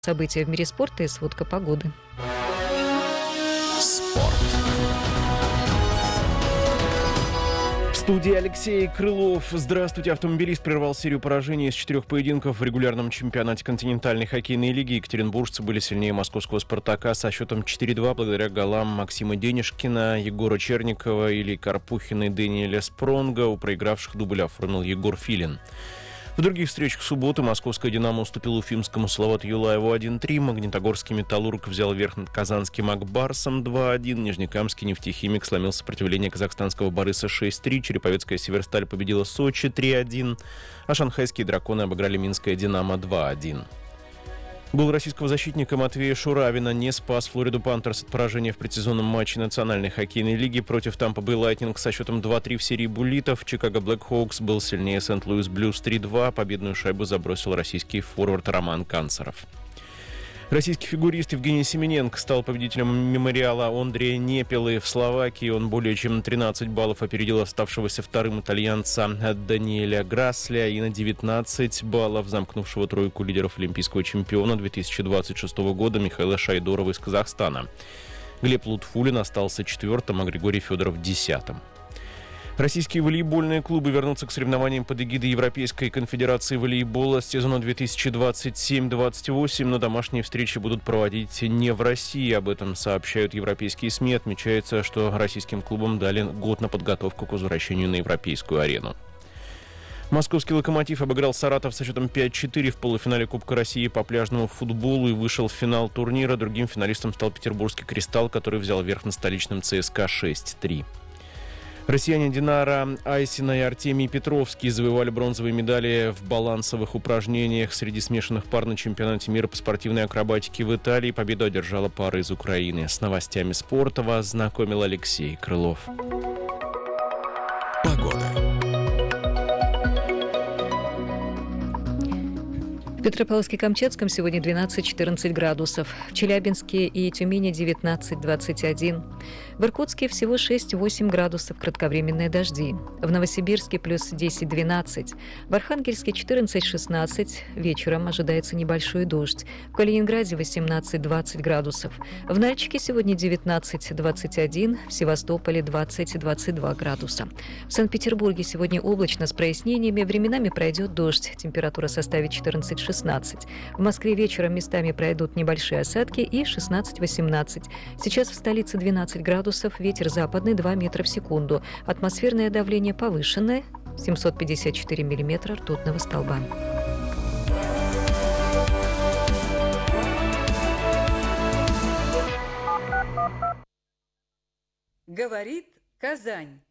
События в мире спорта и сводка погоды. Спорт. В студии Алексей Крылов. Здравствуйте. Автомобилист прервал серию поражений из 4 поединков в регулярном чемпионате континентальной хоккейной лиги. Екатеринбуржцы были сильнее московского «Спартака» со счетом 4-2 благодаря голам Максима Денишкина, Егора Черникова, Ильи Карпухина и Дэниеля Спронга. У проигравших дубль оформил Егор Филин. В других встречах субботы московская «Динамо» уступила уфимскому «Салавату Юлаеву» 1-3, Магнитогорский «Металлург» взял верх над казанским «Акбарсом» 2-1, Нижнекамский «Нефтехимик» сломил сопротивление казахстанского «Бориса» 6-3, Череповецкая «Северсталь» победила «Сочи» 3-1, а шанхайские «Драконы» обыграли минское «Динамо» 2-1. Гол российского защитника Матвея Шуравина не спас Флориду Пантерс от поражения в предсезонном матче Национальной хоккейной лиги против Тампа-Бэй Лайтнинг со счетом 2-3 в серии буллитов. Чикаго Блэкхоукс был сильнее Сент-Луис Блюз 3-2. Победную шайбу забросил российский форвард Роман Канцеров. Российский фигурист Евгений Семененко стал победителем мемориала Андрея Непелы в Словакии. Он более чем на 13 баллов опередил оставшегося вторым итальянца Даниэля Грасля и на 19 баллов замкнувшего тройку лидеров олимпийского чемпиона 2026 года Михаила Шайдорова из Казахстана. Глеб Лутфулин остался четвертым, а Григорий Федоров 10-м. Российские волейбольные клубы вернутся к соревнованиям под эгидой Европейской конфедерации волейбола с сезона 2027-28, но домашние встречи будут проводить не в России. Об этом сообщают европейские СМИ. Отмечается, что российским клубам дали год на подготовку к возвращению на европейскую арену. Московский «Локомотив» обыграл «Саратов» со счетом 5-4 в полуфинале Кубка России по пляжному футболу и вышел в финал турнира. Другим финалистом стал петербургский «Кристалл», который взял верх на столичном ЦСКА 6-3. Россияне Динара Айсина и Артемий Петровский завоевали бронзовые медали в балансовых упражнениях среди смешанных пар на чемпионате мира по спортивной акробатике в Италии. Победу одержала пара из Украины. С новостями спорта вас знакомил Алексей Крылов. Погода. В Петропавловске-Камчатском сегодня 12-14 градусов. В Челябинске и Тюмени 19-21. В Иркутске всего 6-8 градусов, кратковременные дожди. В Новосибирске плюс 10-12. В Архангельске 14-16. Вечером ожидается небольшой дождь. В Калининграде 18-20 градусов. В Нальчике сегодня 19-21. В Севастополе 20-22 градуса. В Санкт-Петербурге сегодня облачно с прояснениями. Временами пройдет дождь. Температура составит 14-16. В Москве вечером местами пройдут небольшие осадки и 16-18. Сейчас в столице 12 градусов, ветер западный 2 метра в секунду. Атмосферное давление повышенное, 754 миллиметра ртутного столба. Говорит Казань.